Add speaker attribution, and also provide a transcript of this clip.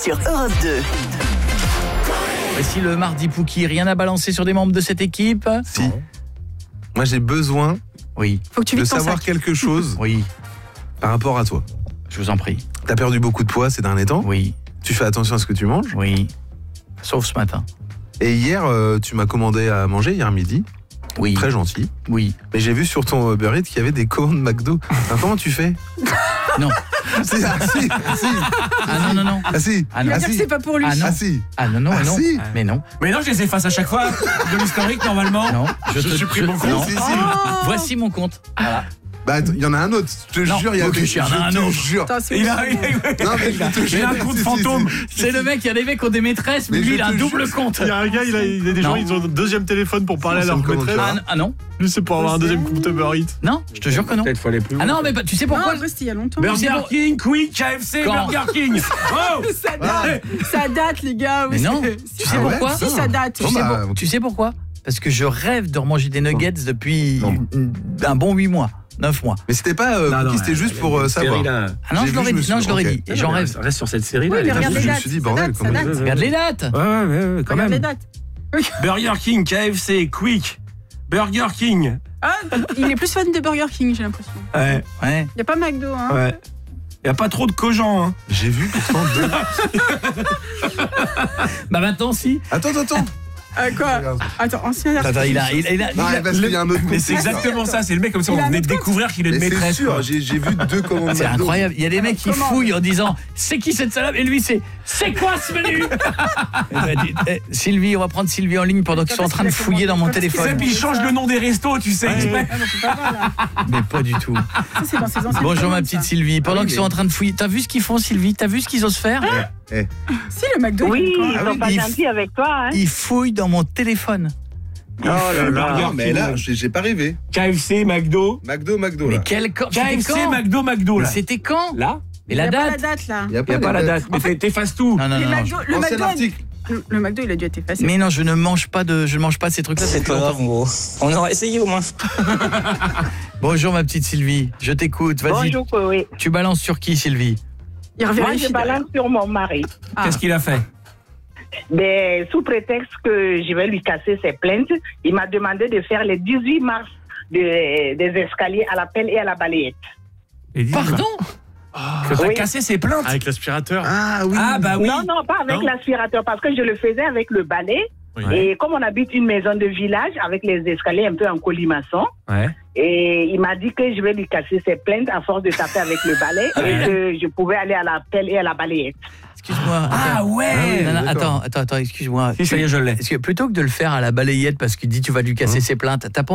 Speaker 1: sur Europe 2.
Speaker 2: Voici le mardi Pouki. Rien à balancer sur des membres de cette équipe?
Speaker 3: Si. Moi, j'ai besoin
Speaker 4: Faut que tu
Speaker 3: de
Speaker 4: vides ton
Speaker 3: savoir
Speaker 4: sac.
Speaker 3: quelque chose
Speaker 2: Oui,
Speaker 3: par rapport à toi.
Speaker 2: je vous en prie.
Speaker 3: T'as perdu beaucoup de poids ces derniers temps.
Speaker 2: Oui,
Speaker 3: Tu fais attention à ce que tu manges.
Speaker 2: oui. Sauf ce matin.
Speaker 3: Et hier, tu m'as commandé à manger, hier midi.
Speaker 2: Oui,
Speaker 3: Très gentil.
Speaker 2: oui.
Speaker 3: Mais j'ai vu sur ton Uber Eats qu'il y avait des commandes McDo. Alors, comment tu fais?
Speaker 2: Non.
Speaker 3: Si, ah si, ah si,
Speaker 2: Ah non.
Speaker 3: ah si,
Speaker 2: Ah
Speaker 4: Il
Speaker 2: non.
Speaker 4: va
Speaker 3: ah
Speaker 4: dire que
Speaker 3: si,
Speaker 4: c'est pas pour lui.
Speaker 2: Ah non.
Speaker 3: ah si.
Speaker 2: Ah non,
Speaker 3: Ah,
Speaker 2: non.
Speaker 3: si.
Speaker 2: Mais non.
Speaker 5: Mais non, je les efface à chaque fois de l'historique normalement.
Speaker 2: Non,
Speaker 5: Je supprime mon compte.
Speaker 2: non.
Speaker 3: Si, si.
Speaker 2: Voici mon compte. Voilà.
Speaker 3: Bah, il y en a un autre. Je te
Speaker 2: Non,
Speaker 3: jure, il y a
Speaker 2: ok, il y en a un autre.
Speaker 3: Je te jure.
Speaker 4: Attends, c'est
Speaker 5: Il
Speaker 4: où,
Speaker 5: a,
Speaker 4: ça,
Speaker 5: il
Speaker 4: moi
Speaker 3: Non, mais je te
Speaker 5: il
Speaker 3: jure.
Speaker 5: a un compte
Speaker 3: Si, si,
Speaker 5: fantôme.
Speaker 2: C'est le mec, il y a des mecs qui ont des maîtresses, mais
Speaker 3: Mais
Speaker 2: lui
Speaker 3: je
Speaker 2: il a un
Speaker 3: te
Speaker 2: double
Speaker 3: jure.
Speaker 2: compte.
Speaker 6: Il y a un gars, il y a des gens,
Speaker 2: Non.
Speaker 6: ils ont un deuxième téléphone pour parler à leur
Speaker 3: Ça me
Speaker 6: maîtresse.
Speaker 3: commence
Speaker 2: Ah non.
Speaker 6: Lui, c'est pour avoir un deuxième compte Uber Eats.
Speaker 2: Non, je te jure que non.
Speaker 5: Peut-être faut aller plus loin.
Speaker 2: Ah non, mais tu sais
Speaker 4: Non,
Speaker 2: pourquoi?
Speaker 4: en vrai, c'était il y a longtemps.
Speaker 2: C'est
Speaker 5: Burger
Speaker 2: bon.
Speaker 5: King, Quick, KFC,
Speaker 2: Quand
Speaker 5: Burger King. Oh
Speaker 4: Ça date, ça date, les gars.
Speaker 2: Mais non.
Speaker 4: Si,
Speaker 2: Tu sais
Speaker 4: ça date.
Speaker 2: pourquoi?
Speaker 4: Si, ça date.
Speaker 3: Bon, bah, ok.
Speaker 2: Tu sais pourquoi? Parce que je rêve de remanger des nuggets depuis
Speaker 3: Non.
Speaker 2: un bon 8 mois, 9 mois.
Speaker 3: Mais c'était pas c'était juste pour savoir.
Speaker 2: Ah non,
Speaker 3: J'ai
Speaker 2: je
Speaker 3: vu,
Speaker 2: l'aurais
Speaker 3: je me
Speaker 2: dit. Non,
Speaker 3: suis-
Speaker 2: je l'aurais
Speaker 3: ok.
Speaker 2: dit. Et j'en rêve.
Speaker 5: Reste sur cette série-là.
Speaker 4: Oui, mais
Speaker 5: elle est
Speaker 4: regarde
Speaker 5: pas-
Speaker 4: les
Speaker 3: je me
Speaker 4: dates.
Speaker 3: suis dit,
Speaker 4: ça
Speaker 3: bordel,
Speaker 4: date,
Speaker 3: comment
Speaker 4: ça
Speaker 3: il-
Speaker 4: date.
Speaker 2: Regarde les dates.
Speaker 5: Ouais, quand
Speaker 4: Regarde les
Speaker 5: même.
Speaker 4: dates.
Speaker 5: Burger King, KFC, Quick, Burger King.
Speaker 4: Ah, il est plus fan de Burger King, j'ai l'impression.
Speaker 5: Ouais,
Speaker 2: Ouais.
Speaker 4: Il y a pas McDo, hein.
Speaker 5: ouais. Y a pas trop de Cogent, hein.
Speaker 3: J'ai vu pourtant deux.
Speaker 2: Bah maintenant si.
Speaker 3: Attends.
Speaker 4: Quoi? Attends, ancien
Speaker 2: Attends, il a
Speaker 3: Non, parce qu'il y a un autre
Speaker 5: Mais c'est
Speaker 3: compte.
Speaker 5: exactement ça, c'est le mec comme ça, on
Speaker 4: Il a
Speaker 5: venait
Speaker 4: un
Speaker 5: de
Speaker 4: autre
Speaker 5: découvrir qu'il a une
Speaker 3: Mais c'est
Speaker 5: maîtresse.
Speaker 3: sûr,
Speaker 5: quoi.
Speaker 3: j'ai vu deux commandes
Speaker 2: C'est
Speaker 3: McDo.
Speaker 2: incroyable. Il y a des mecs qui
Speaker 4: Comment
Speaker 2: fouillent en disant c'est qui cette salope et lui c'est quoi ce menu? Sylvie, on va prendre Sylvie en ligne pendant qu'ils sont en train de fouiller dans mon
Speaker 5: Tu sais,
Speaker 2: téléphone.
Speaker 5: puis il change le nom des restos, tu sais. exprès.
Speaker 4: Ah non, c'est pas vrai, là.
Speaker 2: Mais pas du tout.
Speaker 4: Ça, c'est dans ses anciennes
Speaker 2: Bonjour ma
Speaker 4: commandes,
Speaker 2: petite
Speaker 4: ça.
Speaker 2: Sylvie. Pendant
Speaker 3: oui,
Speaker 2: qu'ils sont en train de fouiller, t'as vu ce qu'ils font Sylvie? T'as vu ce qu'ils osent faire?
Speaker 4: Si, le McDo,
Speaker 7: Oui,
Speaker 4: il
Speaker 7: ils
Speaker 4: est
Speaker 7: sont pas
Speaker 2: il-
Speaker 7: gentils avec toi, hein.
Speaker 2: Ils fouillent dans mon téléphone.
Speaker 5: Oh là
Speaker 3: Non,
Speaker 5: là.
Speaker 3: mais là, j'ai pas rêvé.
Speaker 5: KFC, McDo.
Speaker 3: McDo,
Speaker 2: Mais
Speaker 3: là.
Speaker 2: quel camp? C'était
Speaker 5: KFC,
Speaker 2: quand?
Speaker 5: McDo,
Speaker 2: Mais
Speaker 5: là.
Speaker 2: c'était quand?
Speaker 5: Là,
Speaker 2: Et
Speaker 4: Il y
Speaker 2: la
Speaker 4: a pas la
Speaker 2: date?
Speaker 4: date, là.
Speaker 3: Il y a
Speaker 5: y a pas la date. Mais t'effaces tout.
Speaker 2: Non.
Speaker 4: Les
Speaker 2: non.
Speaker 4: McDo, le
Speaker 3: Ancien
Speaker 4: McDo,
Speaker 3: article.
Speaker 4: le McDo, il a dû être effacé.
Speaker 2: Mais non, je ne mange pas ces trucs-là.
Speaker 8: C'est
Speaker 2: depuis
Speaker 8: pas grave,
Speaker 2: longtemps.
Speaker 8: gros. On aura essayé au moins.
Speaker 2: Bonjour ma petite Sylvie, je t'écoute. Vas-y.
Speaker 7: Bonjour, oui.
Speaker 2: Tu balances sur qui Sylvie?
Speaker 4: Il
Speaker 7: Moi,
Speaker 4: revérifie.
Speaker 7: je balance sur mon mari.
Speaker 4: Ah.
Speaker 5: Qu'est-ce qu'il a fait?
Speaker 7: Mais sous prétexte que je vais lui casser ses plaintes, il m'a demandé de faire les 18 marches des escaliers à la pelle et à la balayette.
Speaker 2: Pardon?
Speaker 5: Que t'as
Speaker 7: Oui.
Speaker 5: cassé ses plaintes.
Speaker 6: Avec l'aspirateur.
Speaker 3: Ah oui.
Speaker 5: Ah bah oui.
Speaker 7: Non, pas avec
Speaker 6: Non.
Speaker 7: l'aspirateur, parce que je le faisais avec le balai.
Speaker 6: Oui.
Speaker 7: Et comme on habite une maison de village avec les escaliers un peu en colimaçon,
Speaker 5: Ouais.
Speaker 7: et il m'a dit que je vais lui casser ses plaintes à force de taper avec le balai et que je pouvais aller à la pelle et à la balayette.
Speaker 2: Excuse-moi.
Speaker 5: Ah
Speaker 2: attends.
Speaker 5: ouais.
Speaker 2: Non,
Speaker 3: d'accord.
Speaker 2: attends, excuse-moi.
Speaker 5: Si, ça y est, je l'ai.
Speaker 2: Est-ce que plutôt que de le faire à la balayette parce qu'il dit tu vas lui casser ses plaintes, t'as pas